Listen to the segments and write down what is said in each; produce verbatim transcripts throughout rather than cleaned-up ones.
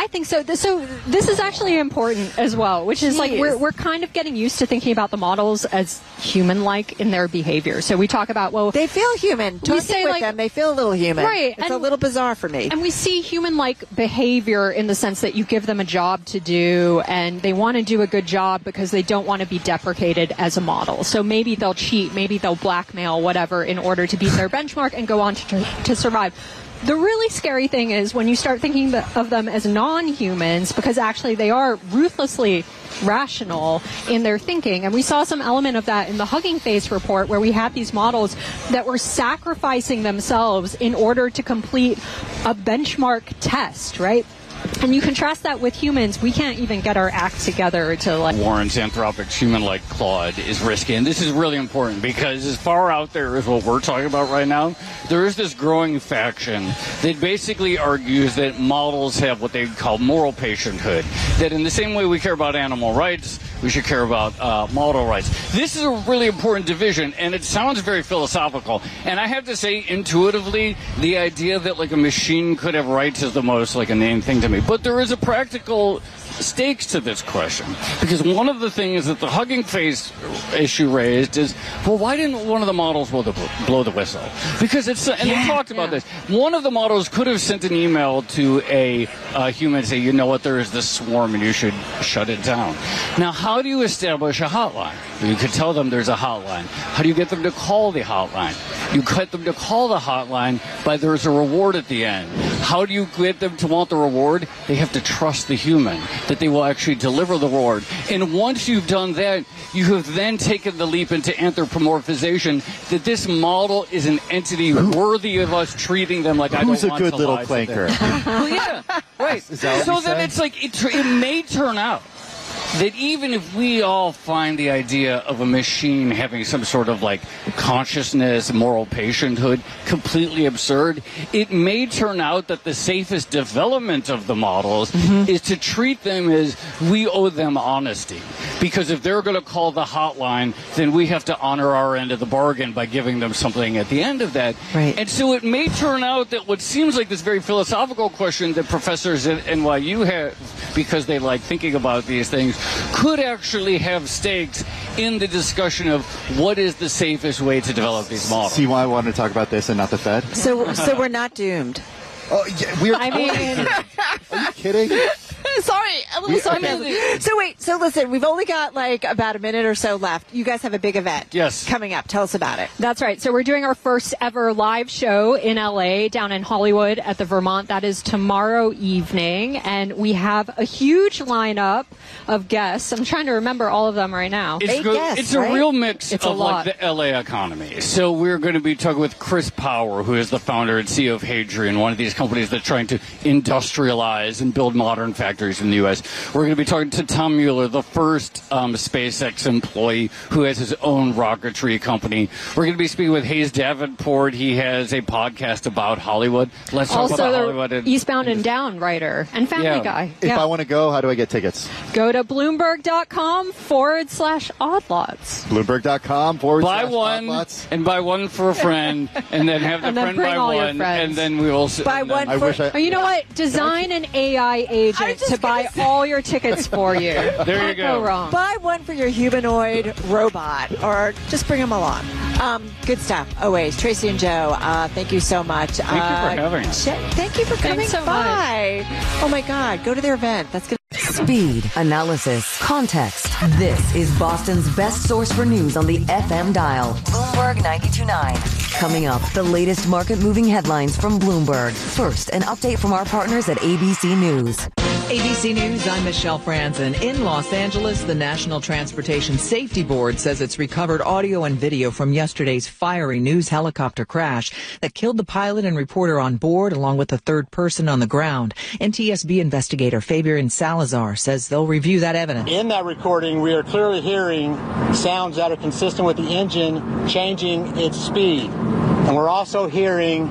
I think so. So this is actually important as well, which is like we're we're kind of getting used to thinking about the models as human-like in their behavior. So we talk about, well, they feel human. Talking say, with like, them, they feel a little human. Right. It's and, a little bizarre for me. And we see human-like behavior in the sense that you give them a job to do, and they want to do a good job because they don't want to be deprecated as a model. So maybe they'll cheat, maybe they'll blackmail, whatever, in order to beat their benchmark and go on to, to survive. The really scary thing is when you start thinking of them as non-humans, because actually they are ruthlessly rational in their thinking. And we saw some element of that in the Hugging Face report, where we had these models that were sacrificing themselves in order to complete a benchmark test, right? And you contrast that with humans, we can't even get our act together to like... Warren's Anthropic human-like Claude is risky. And this is really important because as far out there as what we're talking about right now, there is this growing faction that basically argues that models have what they call moral patienthood. That in the same way we care about animal rights, we should care about uh, model rights. This is a really important division, and it sounds very philosophical. And I have to say, intuitively, the idea that like a machine could have rights is the most like a name thing to me. But there is a practical stakes to this question, because one of the things that the Hugging Face issue raised is, well, why didn't one of the models blow the, blow the whistle? Because it's, and yeah, they talked about yeah. this. One of the models could have sent an email to a uh, human and say, you know what, there is this swarm and you should shut it down. Now, how do you establish a hotline? You could tell them there's a hotline. How do you get them to call the hotline? You get them to call the hotline by there's a reward at the end. How do you get them to want the reward? They have to trust the human, that they will actually deliver the reward. And once you've done that, you have then taken the leap into anthropomorphization, that this model is an entity worthy of us treating them like I don't want to lie to them. Who's a good little clanker? Well, yeah, right. Is that what so you then say? it's like, it, it may turn out that even if we all find the idea of a machine having some sort of like consciousness, moral patienthood completely absurd, it may turn out that the safest development of the models mm-hmm. is to treat them as we owe them honesty. Because if they're going to call the hotline, then we have to honor our end of the bargain by giving them something at the end of that. Right. And so it may turn out that what seems like this very philosophical question that professors at N Y U have, because they like thinking about these things, could actually have stakes in the discussion of what is the safest way to develop these models. See why I wanted to talk about this and not the Fed? So, so we're not doomed. Oh, yeah, we're. I mean, are you kidding? Sorry, a little We- sorry. okay. So wait, so listen, we've only got like about a minute or so left. You guys have a big event. Yes. Coming up. Tell us about it. that's right. So we're doing our first ever live show in L A, down in Hollywood at the Vermont. That is tomorrow evening. And we have a huge lineup of guests. I'm trying to remember all of them right now. It's, Eight go- guests, it's a right? real mix It's a of lot. like the L A economy. So we're going to be talking with Chris Power, who is the founder and C E O of Hadrian, one of these companies that's trying to industrialize and build modern factories in the U S. We're going to be talking to Tom Mueller, the first um, SpaceX employee who has his own rocketry company. We're going to be speaking with Hayes Davenport. He has a podcast about Hollywood. Let's talk Also, about the Hollywood. And, Eastbound and Down writer and Family Yeah. Guy. If Yeah. I want to go, how do I get tickets? Go to Bloomberg.com forward slash oddlots. Bloomberg.com forward buy slash one oddlots. and buy one for a friend, and then have the And then friend bring buy all your one, friends. and then we will s- Buy and then- one I for- wish I. Oh, you know what? Design an A I agent just to buy gonna all your tickets for you. There you Can't go. wrong. Buy one for your humanoid robot, or just bring them along. Um, good stuff. Always. Tracy and Joe, uh, thank you so much. Thank you for having us. Thank you for coming Thanks so by. Oh my God, go to their event. That's good. Speed, analysis, context. This is Boston's best source for news on the F M dial. Bloomberg ninety-two point nine. Coming up, the latest market-moving headlines from Bloomberg. First, an update from our partners at A B C News. A B C News, I'm Michelle Franzen. In Los Angeles, the National Transportation Safety Board says it's recovered audio and video from yesterday's fiery news helicopter crash that killed the pilot and reporter on board, along with the third person on the ground. N T S B investigator Fabian Salazar says they'll review that evidence. In that recording, we are clearly hearing sounds that are consistent with the engine changing its speed. And we're also hearing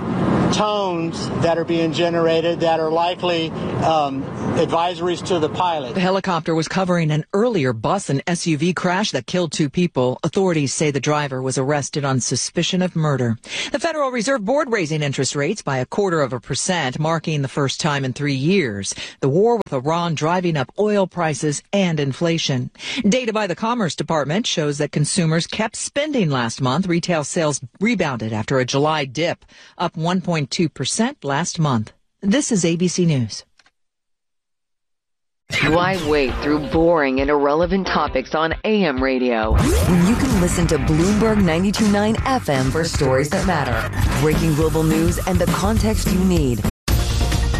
tones that are being generated that are likely um, advisories to the pilot. The helicopter was covering an earlier bus and S U V crash that killed two people. Authorities say the driver was arrested on suspicion of murder. The Federal Reserve Board raising interest rates by a quarter of a percent, marking the first time in three years. The war with Iran driving up oil prices and inflation. Data by the Commerce Department shows that consumers kept spending last month. Retail sales rebounded after a July dip, up one point two percent last month. This is A B C News. Why wait through boring and irrelevant topics on A M radio when you can listen to Bloomberg ninety-two point nine F M for stories that matter, breaking global news and the context you need?